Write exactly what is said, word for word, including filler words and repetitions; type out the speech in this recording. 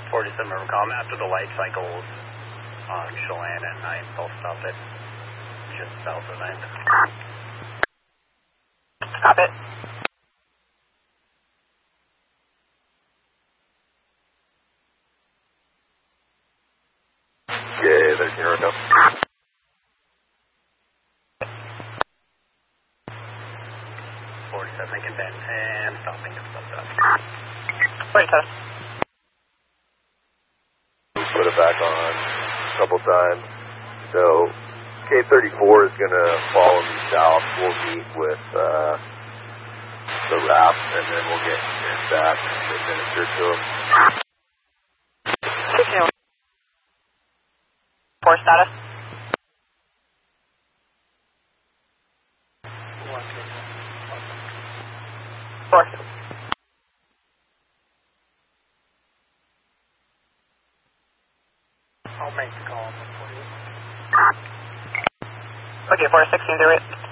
forty-seven River Com, after the light cycles on Chelan at nine, I'll stop it just south of nine. Stop it. Yeah, there's your go. forty-seven making bend and stopping at stop dot. forty-seven. Put it back on a couple times. So K thirty-four is going to follow me south. We'll meet with uh, the R A P, and then we'll get it back and administer to them. sixteen four status. Four. I'll make the call for you. Okay, four sixteen zero eight.